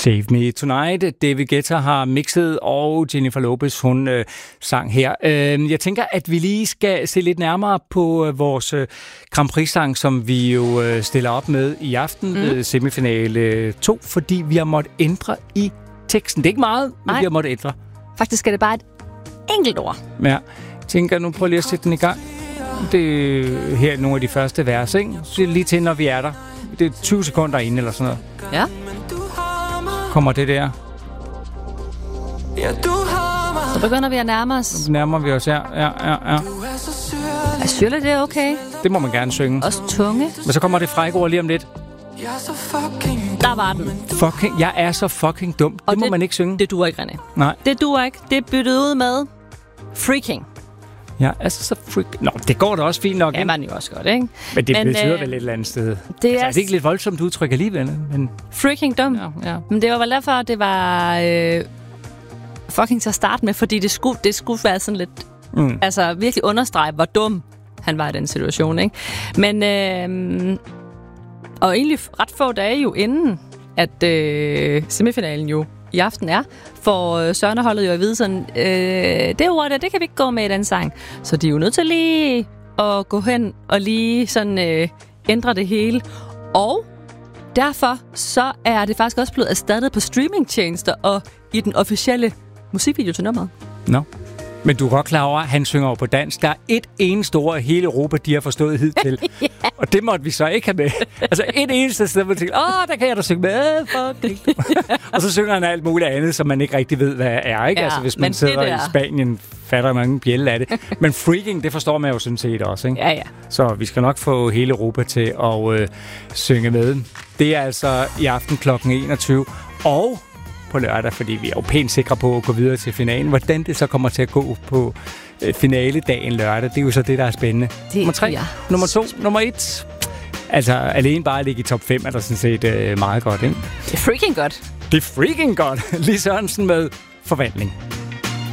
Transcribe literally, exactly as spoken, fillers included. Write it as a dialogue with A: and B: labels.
A: Save Me Tonight. David Guetta har mixet, og Jennifer Lopez, hun øh, sang her. Øh, jeg tænker, at vi lige skal se lidt nærmere på øh, vores øh, Grand Prix-sang, som vi jo øh, stiller op med i aften, mm. øh, semifinale to, fordi vi har måttet ændre i teksten. Det er ikke meget, men Nej. vi har måttet ændre.
B: Faktisk er det bare et enkelt ord.
A: Ja, jeg tænker, nu prøv lige at sætte den i gang. Det er her nogle af de første vers, ikke? Så lige til, når vi er der. Det er tyve sekunder inde eller sådan noget.
B: Ja.
A: Kommer det der.
B: Så begynder vi at nærme os.
A: Så nærmer vi os, ja, ja, ja, ja.
B: Er syrlig, det er okay?
A: Det må man gerne synge.
B: Også tunge.
A: Men så kommer det frække ord lige om lidt.
B: Der var den.
A: Fucking, jeg er så fucking dum. Det, det må man ikke synge.
B: Det duer ikke, René.
A: Nej.
B: Det duer ikke. Det er byttet ud med freaking.
A: Ja, altså så freak... Nå, det går da også fint nok.
B: Ja, man jo også godt, ikke?
A: Men det
B: men,
A: betyder
B: øh,
A: vel et eller andet sted.
B: Det
A: altså,
B: er,
A: er det ikke lidt voldsomt udtryk alligevel? Men...
B: Freaking dum.
A: Ja, ja.
B: Men det var vel derfor, det var øh, fucking til at starte med, fordi det skulle, det skulle være sådan lidt... Mm. Altså virkelig understrege, hvor dum han var i den situation, ikke? Men... Øh, og egentlig ret få dage jo inden, at øh, semifinalen jo i aften er, for Sørneholdet jo at vide sådan, øh, det ord der, det kan vi ikke gå med i den sang. Så de er jo nødt til lige at gå hen og lige sådan øh, ændre det hele. Og derfor så er det faktisk også blevet erstattet på streamingtjenester og i den officielle musikvideo til nummeret.
A: Nå. No. Men du er godt klar over, at han synger over på dansk. Der er et eneste ord i hele Europa, de har forstået hidtil. yeah. Og det måtte vi så ikke have med. Altså et eneste sted, hvor man tænker, åh, der kan jeg da synge med. Fuck. Og så synger han alt muligt andet, som man ikke rigtig ved, hvad er. Ikke? Ja, altså hvis man sidder i Spanien, fatter man bjælle af det. Men freaking, det forstår man jo sådan set også. Ikke?
B: Ja, ja.
A: Så vi skal nok få hele Europa til at øh, synge med. Det er altså i aften klokken enogtyve. Og... på lørdag, fordi vi er jo pænt sikre på at gå videre til finalen. Hvordan det så kommer til at gå på øh, finaledagen lørdag, det er jo så det, der er spændende. Det, nummer tre, ja. nummer to, nummer et. Altså, alene bare at ligge i top fem er der sådan set øh, meget godt, ikke?
B: Det er freaking godt.
A: Det er freaking godt. Lis Sørensen med Forvandling.